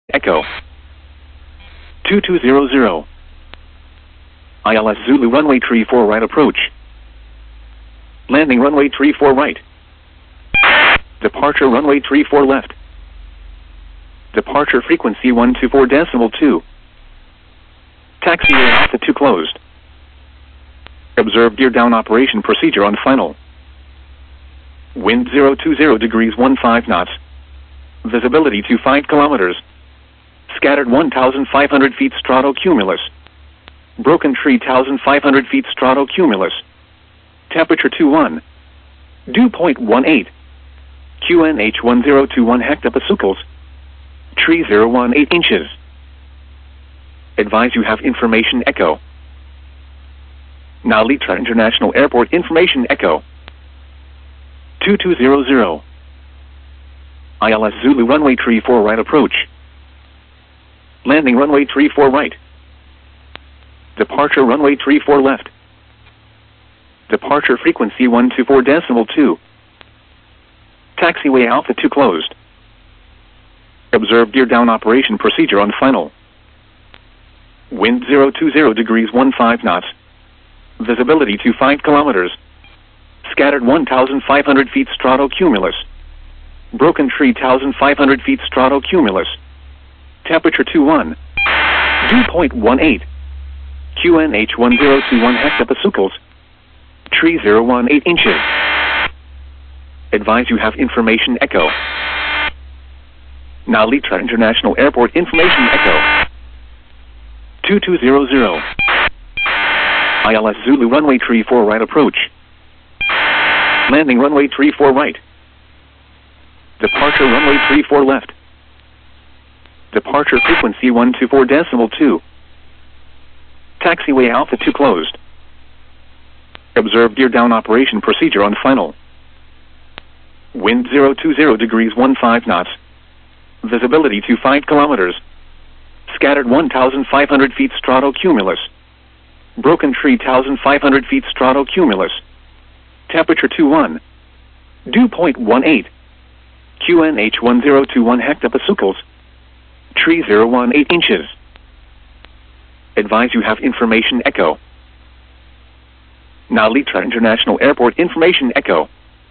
Echo. 2200. ILS Zulu runway 34 right approach. Landing runway 34 right. Departure runway 34 left. Departure frequency 124.2. Taxiway Alpha 2 closed. Observe gear down operation procedure on final. Wind 020 degrees 15 knots. Visibility 25 kilometers. Scattered 1,500 feet stratocumulus. Broken tree 1,500 feet stratocumulus. Temperature 21. Dew point 18. QNH 1021 hectopascals. Tree 018 inches. Advise you have information echo. Now Litra International Airport information echo. 2200. ILS Zulu runway 34 right approach. Landing runway 34 right. Departure runway 34 left. Departure frequency 124.2. Taxiway Alpha 2 closed. Observe gear down operation procedure on final. Wind 020 degrees 15 knots. Visibility 25 kilometers. Scattered 1,500 feet stratocumulus. Broken tree 1,500 feet stratocumulus. Temperature 21. Dew point 18. QNH 1021 hectopascals. Tree 018 inches. Advise you have information echo. Now Litra International Airport information echo. 2200. ILS Zulu runway 34 right approach. Landing runway 34 right. Departure runway 34 left. Departure frequency 124.2. Taxiway Alpha 2 closed. Observe gear down operation procedure on final. Wind 020 degrees 15 knots. Visibility 25 kilometers. Scattered 1,500 feet stratocumulus. Broken tree 1,500 feet stratocumulus. Temperature 21. Dew point 18. QNH 1021 hectopascals. Tree 018 inches. Advise you have information echo. Now Litra International Airport information echo.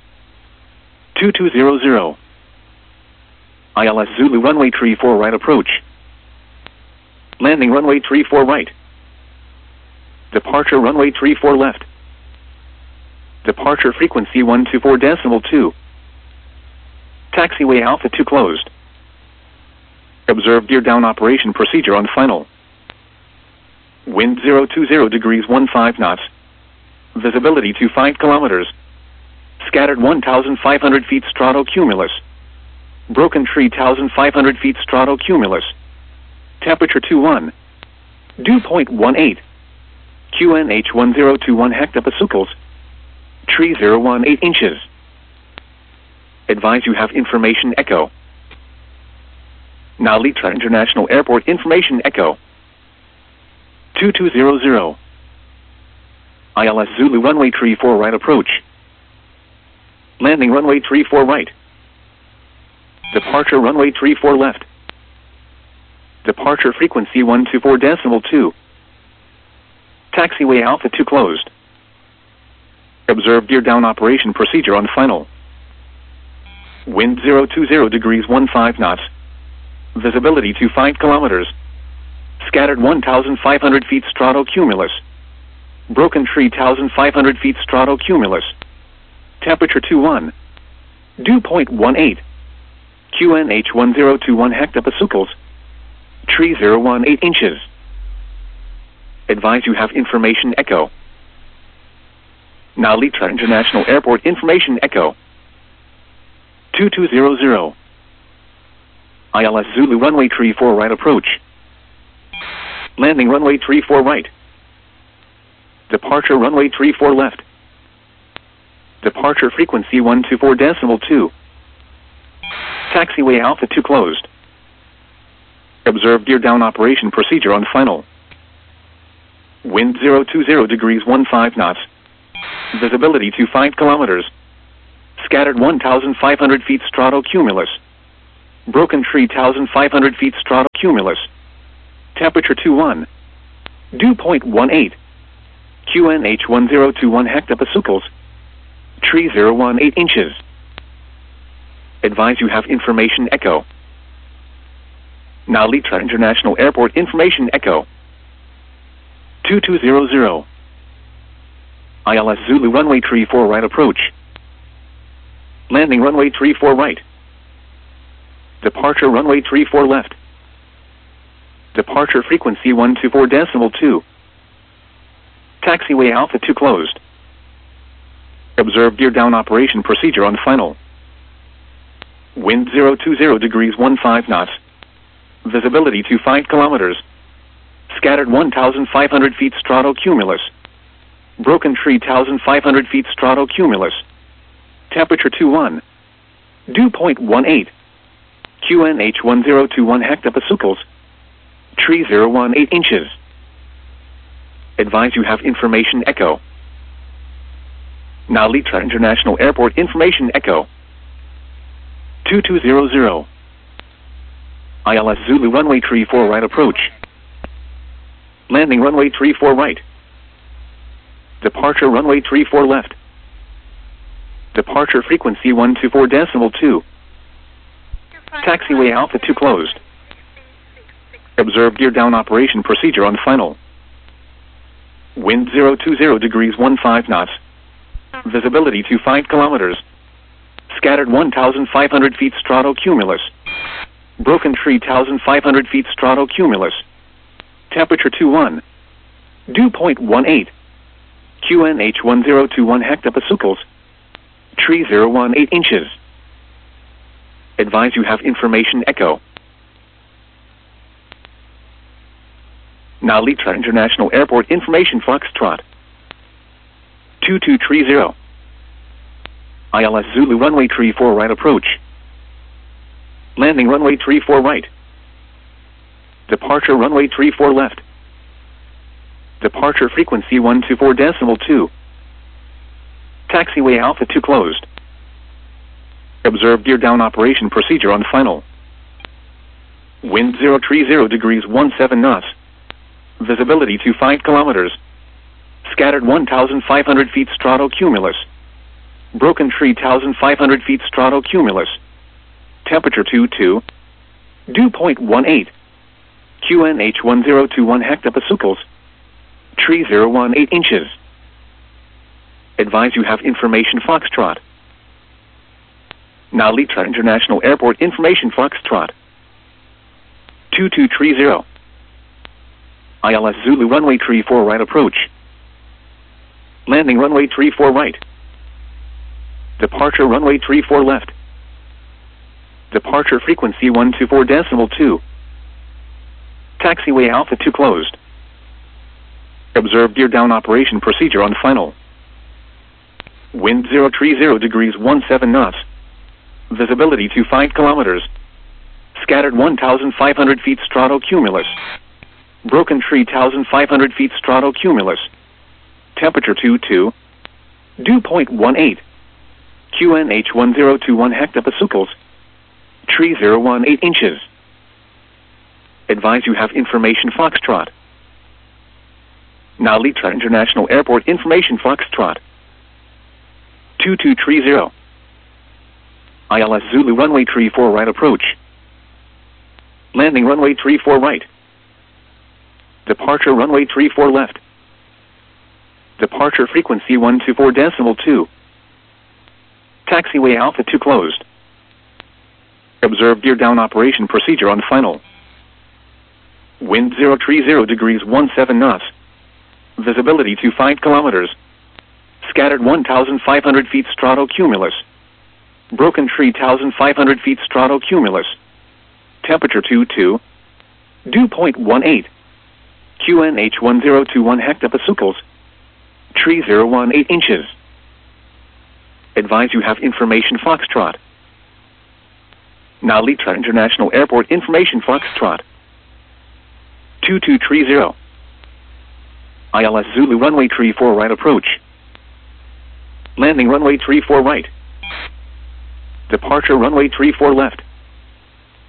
2200. ILS Zulu runway 34 right approach. Landing runway 34 right. Departure runway 34 left. Departure frequency 124.2. Taxiway Alpha 2 closed. Observe gear down operation procedure on final. Wind 020 degrees 15 knots. Visibility 25 kilometers. Scattered 1,500 feet stratocumulus. Broken tree 1,500 feet stratocumulus. Temperature 21. Dew point 18. QNH 1021 hectopascals. Tree 018 inches. Advise you have information echo. Now Litra International Airport information echo. 2200. ILS Zulu runway 34 right approach. Landing runway 34 right. Departure runway 34 left. Departure frequency 124.2. Taxiway Alpha 2 closed. Observe gear down operation procedure on final. Wind 020 degrees 15 knots. Visibility 25 kilometers. Scattered 1,500 feet stratocumulus. Broken tree 1,500 feet stratocumulus. Temperature 21. Dew point 18. QNH 1021 hectopascals. Tree 018 inches. Advise you have information echo. Now Litra International Airport information echo. 2200. ILS Zulu runway 34 right approach. Landing runway 34 right. Departure runway 34 left. Departure frequency 124.2. Taxiway Alpha 2 closed. Observe gear down operation procedure on final. Wind 020 degrees 15 knots. Visibility 25 kilometers. Scattered 1,500 feet stratocumulus. Broken tree 1,500 feet stratocumulus. Temperature 21. Dew point 18. QNH 1021 hectopascals. Tree 018 inches. Advise you have information echo. Now Litra International Airport information echo. 2200. ILS Zulu runway 34 right approach. Landing runway 34 right. Departure runway 34 left. Departure frequency 124.2. Taxiway Alpha 2 closed. Observe gear down operation procedure on final. Wind 020 degrees 15 knots. Visibility 25 kilometers. Scattered 1,500 feet stratocumulus. Broken tree 1,500 feet stratocumulus. Temperature 21. Dew point 18. QNH 1021 hectopascals. Tree 018 inches. Advise you have information echo. Now Litra International Airport information echo. 2200. ILS Zulu runway 34 right approach. Landing runway 34 right. Departure runway 34 left. Departure frequency 124.2. Taxiway Alpha 2 closed. Observe gear down operation procedure on final. Wind 020 degrees 15 knots. Visibility 25 kilometers. Scattered 1,500 feet stratocumulus. Broken tree 1,500 feet stratocumulus. Temperature 21. Dew point 18. QNH 1021 hectopascals. Tree 018 inches. Advise you have information echo. Now Litra International Airport information Foxtrot. 2230. ILS Zulu runway 34 right approach. Landing runway 34 right. Departure runway 34 left. Departure frequency 124.2. Taxiway Alpha 2 closed. Observe gear down operation procedure on final. Wind 030 degrees 17 knots. Visibility 25 kilometers. Scattered 1,500 feet stratocumulus. Broken tree 1,500 feet stratocumulus. Temperature 22. Dew point 18. QNH 1021 hectopascals. Tree 018 inches. Advise you have information Foxtrot. Now Litra International Airport information Foxtrot. 2230. ILS Zulu runway 34 right approach. Landing runway 34 right. Departure runway 34 left. Departure frequency 124.2. Taxiway Alpha 2 closed. Observe gear down operation procedure on final. Wind 030 degrees 17 knots. Visibility 25 kilometers. Scattered 1,500 feet stratocumulus. Broken tree 1,500 feet stratocumulus. Temperature 22. Dew point 18. QNH 1021 hectopascals. Tree 018 inches. Advise you have information Foxtrot. Now Litra International Airport information Foxtrot. 2230. ILS Zulu runway 34 right approach. Landing runway 34 right. Departure runway 34 left. Departure frequency 124.2. Taxiway Alpha 2 closed. Observe gear down operation procedure on final. Wind 030 degrees 17 knots. Visibility 25 kilometers. Scattered 1,500 feet stratocumulus. Broken tree 1,500 feet stratocumulus. Temperature 22. Dew point 18. QNH 1021 hectopascals. Tree 018 inches. Advise you have information Foxtrot. Now Litra International Airport information Foxtrot. 2230. ILS Zulu runway 34 right approach. Landing runway 34 right. Departure runway 34 left.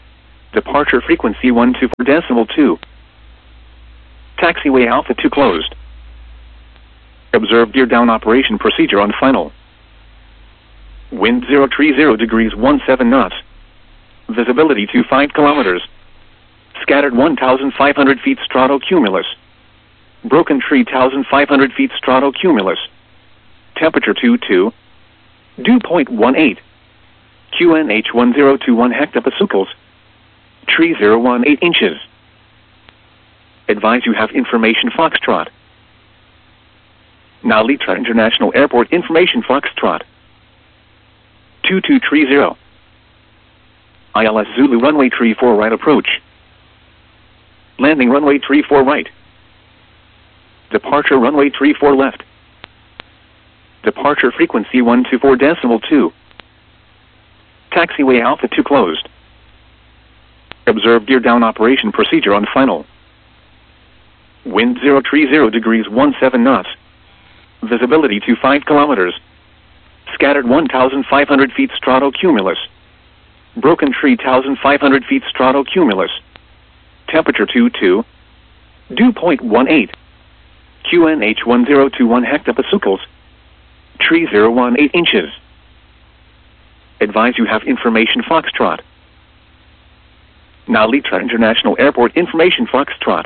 Departure frequency 124.2. Taxiway Alpha 2 closed. Observe gear down operation procedure on final. Wind 030 degrees 17 knots. Visibility 25 kilometers. Scattered 1,500 feet stratocumulus. Broken tree 1,500 feet stratocumulus. Temperature 22. Dew point 18. QNH 1021 hectopascals. Tree 018 inches. Advise you have information Foxtrot. Now Litra International Airport information Foxtrot. 2230. ILS Zulu runway 34 right approach. Landing runway 34 right. Departure runway 34 left. Departure frequency 124.2. Taxiway Alpha 2 closed. Observe gear down operation procedure on final. Wind 030 degrees 17 knots. Visibility 25 kilometers. Scattered 1,500 feet stratocumulus. Broken tree 1,500 feet stratocumulus. Temperature 22. Dew point 18. QNH 1021 hectopascals. Tree 018 inches. Advise you have information Foxtrot. Now Litra International Airport information Foxtrot.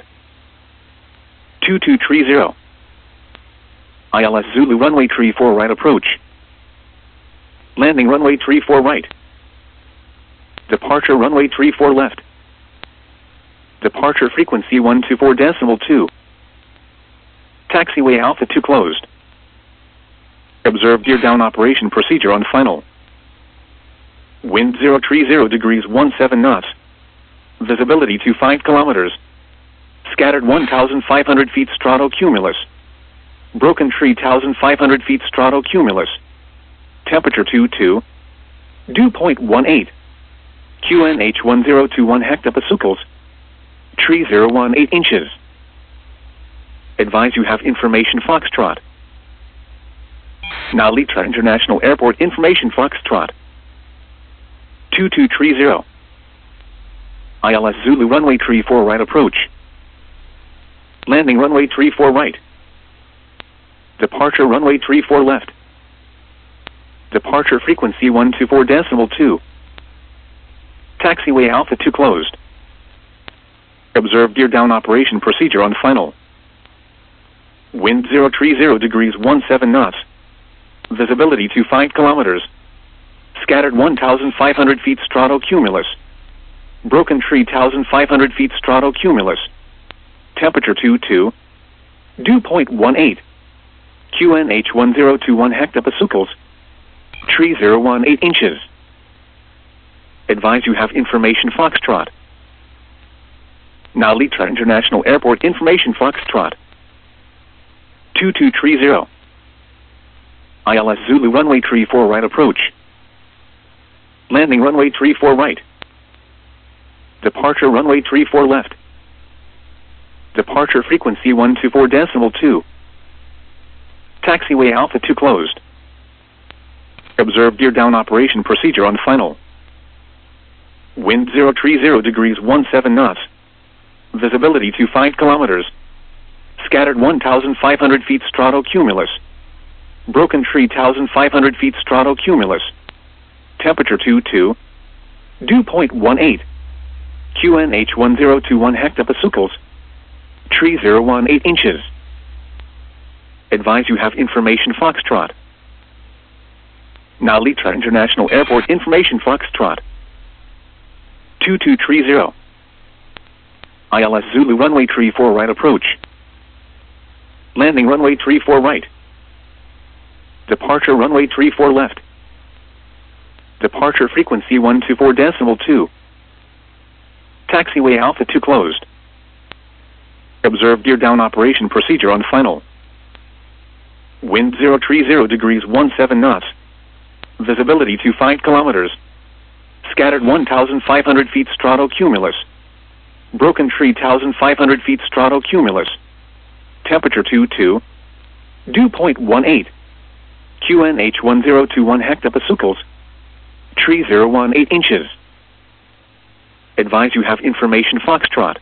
2230. ILS Zulu runway 34 right approach. Landing runway 34 right. Departure runway 34 left. Departure frequency 124.2. Taxiway Alpha 2 closed. Observe gear down operation procedure on final. Wind 030 degrees 17 knots. Visibility 25 kilometers. Scattered 1,500 feet stratocumulus. Broken tree 1,500 feet stratocumulus. Temperature 22. Dew point 18. QNH 1021 hectopascals. Tree 018 inches. Advise you have information Foxtrot. Now Litra International Airport information Foxtrot. 2230. ILS Zulu runway 34 right approach. Landing runway 34 right. Departure runway 34 left. Departure frequency 124.2. Taxiway Alpha 2 closed. Observe gear down operation procedure on final. Wind 030 degrees 17 knots. Visibility 25 kilometers. Scattered 1,500 feet stratocumulus. Broken tree 1,500 feet stratocumulus. Temperature 22. Dew point 18. QNH 1021 hectopascals. Tree 018 inches. Advise you have information Foxtrot. Now Litra International Airport information Foxtrot. 2230. ILS Zulu runway 34 right approach. Landing runway 34 right. Departure runway 34 left. Departure frequency 124.2. Taxiway Alpha 2 closed. Observe gear down operation procedure on final. Wind 030 degrees 17 knots. Visibility 25 kilometers. Scattered 1,500 feet stratocumulus. Broken tree 1,500 feet stratocumulus. Temperature 22. Dew point 18. QNH 1021 hectopascals. Tree 018 inches. Advise you have information Foxtrot. Now Litra International Airport information Foxtrot. 2230. ILS Zulu runway 34 right approach. Landing runway 34 right. Departure runway 34 left. Departure frequency 124.2. Taxiway Alpha 2 closed. Observe gear down operation procedure on final. Wind 030 degrees 17 knots. Visibility 25 kilometers. Scattered 1,500 feet stratocumulus. Broken tree 1,500 feet stratocumulus. Temperature 22. Dew point 18. QNH 1021 hectopascals. Tree 018 inches. Advise you have information Foxtrot.